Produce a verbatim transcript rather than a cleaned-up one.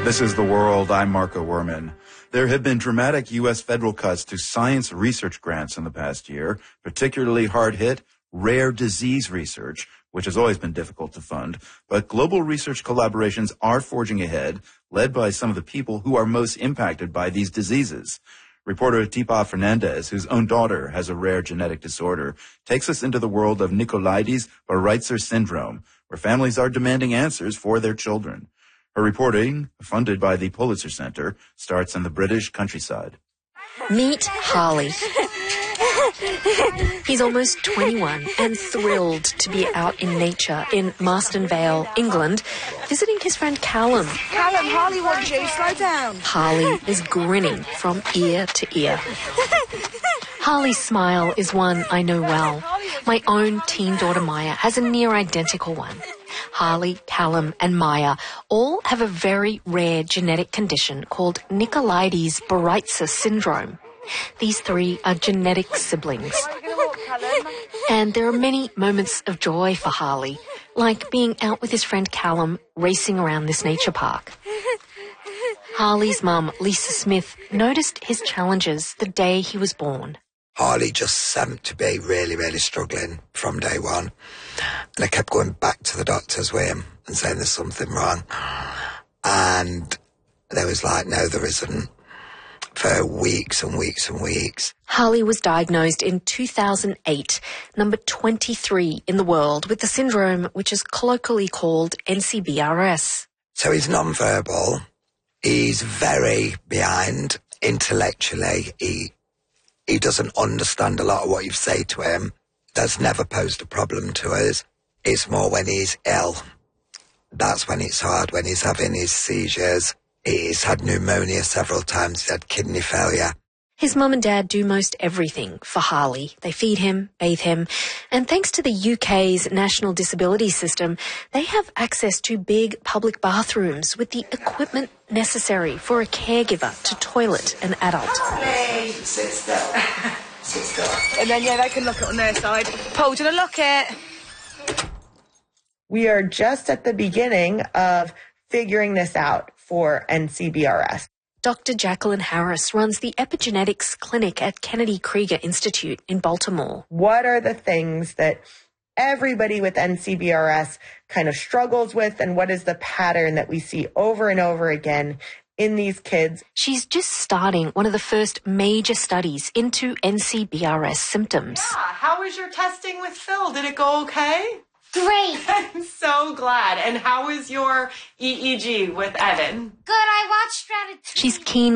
This is The World. I'm Marco Werman. There have been dramatic U S federal cuts to science research grants in the past year, particularly hard-hit rare disease research, which has always been difficult to fund. But global research collaborations are forging ahead, led by some of the people who are most impacted by these diseases. Reporter Tipa Fernandez, whose own daughter has a rare genetic disorder, takes us into the world of Nicolaides-Baraitser syndrome, where families are demanding answers for their children. Her reporting, funded by the Pulitzer Center, starts in the British countryside. Meet Harley. He's almost twenty-one and thrilled to be out in nature in Marston Vale, England, visiting his friend Callum. Callum, Harley wants you. Slow down. Harley is grinning from ear to ear. Harley's smile is one I know well. My own teen daughter Maya has a near identical one. Harley, Callum and Maya all have a very rare genetic condition called Nicolaides-Baraitser syndrome. These three are genetic siblings. And there are many moments of joy for Harley, like being out with his friend Callum racing around this nature park. Harley's mum, Lisa Smith, noticed his challenges the day he was born. Harley just seemed to be really, really struggling from day one. And I kept going back to the doctors with him and saying there's something wrong. And they was like, no, there isn't. For weeks and weeks and weeks. Harley was diagnosed in two thousand eight, number twenty-three in the world, with the syndrome which is colloquially called N C B R S. So he's non-verbal. He's very behind intellectually. He he doesn't understand a lot of what you say to him. That's never posed a problem to us. It's more when he's ill. That's when it's hard, when he's having his seizures. He's had pneumonia several times. He's had kidney failure. His mum and dad do most everything for Harley. They feed him, bathe him, and thanks to the U K's National Disability System, they have access to big public bathrooms with the equipment necessary for a caregiver to toilet an adult. Harley, sit still. Sit still. And then, yeah, they can look it on their side. Paul, do you want to look it? We are just at the beginning of figuring this out for N C B R S. Doctor Jacqueline Harris runs the Epigenetics Clinic at Kennedy Krieger Institute in Baltimore. What are the things that everybody with N C B R S kind of struggles with, and what is the pattern that we see over and over again in these kids? She's just starting one of the first major studies into N C B R S symptoms. Yeah, how was your testing with Phil? Did it go okay? Great. I'm so glad. And how was your E E G with Evan? Good, I watched Strategy. She's keen